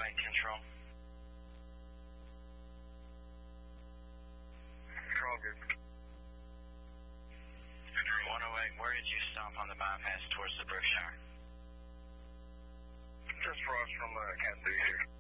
control. Control good. 108, where did you stop on the bypass towards the Brookshire? Just across from Cat 2 here.